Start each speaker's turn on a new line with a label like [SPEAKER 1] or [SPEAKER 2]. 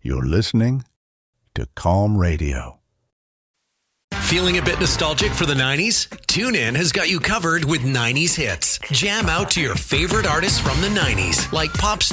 [SPEAKER 1] You're listening to Calm Radio.
[SPEAKER 2] Feeling a bit nostalgic for the 90s? TuneIn has got you covered with 90s hits. Jam out to your favorite artists from the 90s, like pop star